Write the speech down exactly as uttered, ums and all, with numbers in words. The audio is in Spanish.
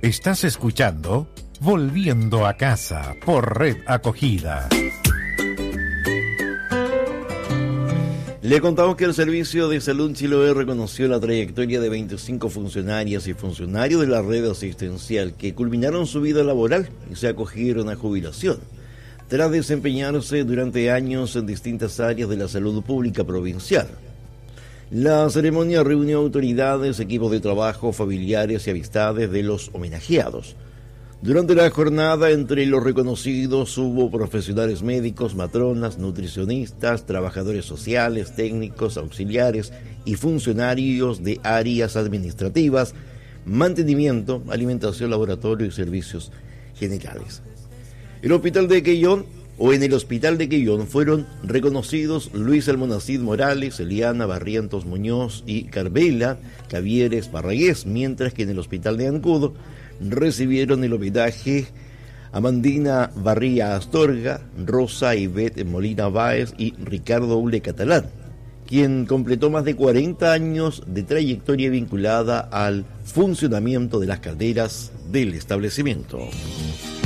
Estás escuchando Volviendo a Casa por Red Acogida. Le contamos que el Servicio de Salud Chiloé reconoció la trayectoria de veinticinco funcionarias y funcionarios de la red asistencial que culminaron su vida laboral y se acogieron a jubilación, tras desempeñarse durante años en distintas áreas de la salud pública provincial. La ceremonia reunió autoridades, equipos de trabajo, familiares y amistades de los homenajeados. Durante la jornada, entre los reconocidos hubo profesionales médicos, matronas, nutricionistas, trabajadores sociales, técnicos, auxiliares y funcionarios de áreas administrativas, mantenimiento, alimentación, laboratorio y servicios generales. El hospital de Quellón, o en el hospital de Quellón, fueron reconocidos Luis Almonacid Morales, Eliana Barrientos Muñoz y Carmela Cavieres Barragués, mientras que en el hospital de Ancudo recibieron el homenaje Amandina Barría Astorga, Rosa Ivette Molina Báez y Ricardo Ule Catalán, quien completó más de cuarenta años de trayectoria vinculada al funcionamiento de las calderas del establecimiento.